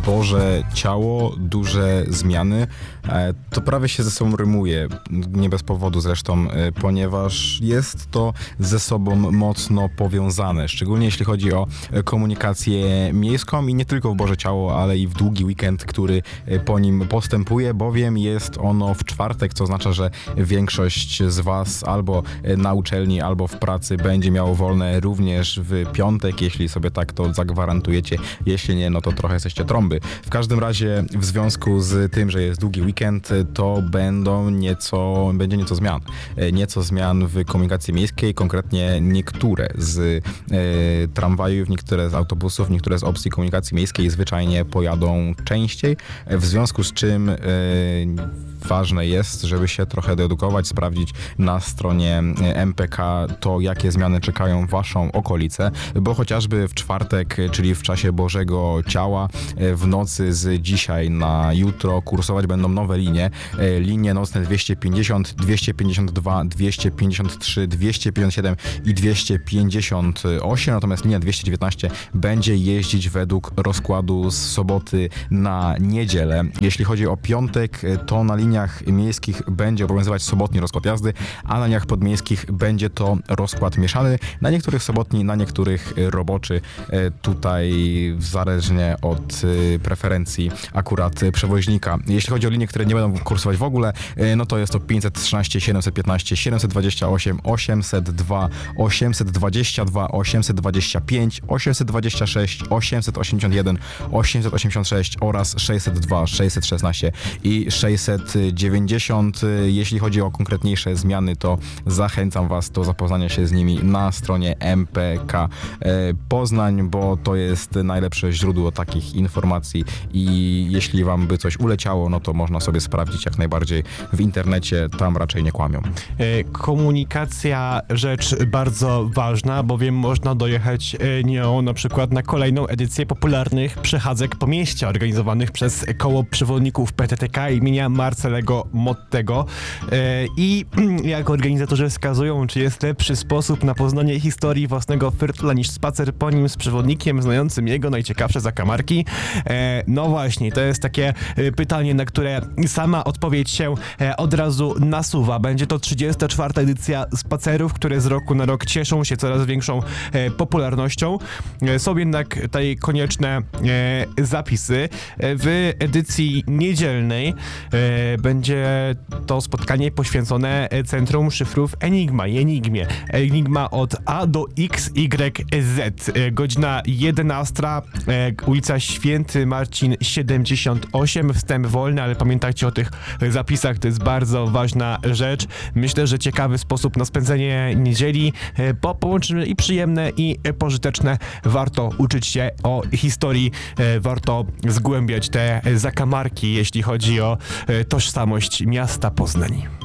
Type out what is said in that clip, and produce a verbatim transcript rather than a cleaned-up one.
Boże Ciało, duże zmiany. To prawie się ze sobą rymuje, nie bez powodu zresztą, ponieważ jest to ze sobą mocno powiązane, szczególnie jeśli chodzi o komunikację miejską i nie tylko w Boże Ciało, ale i w długi weekend, który po nim postępuje, bowiem jest ono w czwartek, co oznacza, że większość z Was albo na uczelni, albo w pracy będzie miało wolne również w piątek, jeśli sobie tak to zagwarantujecie, jeśli nie, no to trochę jesteście trąby. W każdym razie w związku z tym, że jest długi weekend, to będą nieco, będzie nieco zmian. Nieco zmian w komunikacji miejskiej, konkretnie niektóre z e, tramwajów, niektóre z autobusów, niektóre z opcji komunikacji miejskiej zwyczajnie pojadą częściej, w związku z czym e, ważne jest, żeby się trochę deedukować, sprawdzić na stronie M P K to, jakie zmiany czekają Waszą okolicę, bo chociażby w czwartek, czyli w czasie Bożego Ciała, w nocy z dzisiaj na jutro kursować będą nowe linie. Linie nocne dwieście pięćdziesiąt, dwieście pięćdziesiąt dwa, dwieście pięćdziesiąt trzy, dwieście pięćdziesiąt siedem i dwieście pięćdziesiąt osiem, natomiast linia dwieście dziewiętnaście będzie jeździć według rozkładu z soboty na niedzielę. Jeśli chodzi o piątek, to na liniach miejskich będzie obowiązywać sobotni rozkład jazdy, a na liniach podmiejskich będzie to rozkład mieszany. Na niektórych sobotni, na niektórych roboczy. Tutaj zależnie od preferencji akurat przewoźnika. Jeśli chodzi o linie, które nie będą kursować w ogóle, no to jest to pięćset trzynaście, siedemset piętnaście, siedemset dwadzieścia osiem, osiemset dwa, osiemset dwadzieścia dwa, osiemset dwadzieścia pięć, osiemset dwadzieścia sześć, osiemset osiemdziesiąt jeden, osiemset osiemdziesiąt sześć oraz sześćset dwa, sześćset szesnaście i sześćset dziewięćdziesiąt. Jeśli chodzi o konkretniejsze zmiany, to zachęcam Was do zapoznania się z nimi na stronie M P K Poznań, bo to jest najlepsze źródło takich informacji i jeśli Wam by coś uleciało, no to można sobie sprawdzić jak najbardziej w internecie, tam raczej nie kłamią. Komunikacja rzecz bardzo ważna, bowiem można dojechać nią na przykład na kolejną edycję popularnych przechadzek po mieście organizowanych przez koło przewodników P T T K imienia Marcelego Mottego i jak organizatorzy wskazują, czy jest lepszy sposób na poznanie historii własnego Firtla niż spacer po nim z przewodnikiem znającym jego najciekawsze zakamarki? No właśnie, to jest takie pytanie, na które sama odpowiedź się od razu nasuwa. Będzie to trzydziesta czwarta edycja spacerów, które z roku na rok cieszą się coraz większą popularnością. Są jednak tutaj konieczne zapisy. W edycji niedzielnej będzie to spotkanie poświęcone Centrum Szyfrów Enigma i Enigmie. Enigma od A do X Y Z. Godzina jedenasta, ulica Święty Marcin siedemdziesiąt osiem, wstęp wolny, ale pamiętajcie o tych zapisach, to jest bardzo ważna rzecz. Myślę, że ciekawy sposób na spędzenie niedzieli, bo połączymy i przyjemne, i pożyteczne. Warto uczyć się o historii, warto zgłębiać te zakamarki, jeśli chodzi o tożsamość miasta Poznań.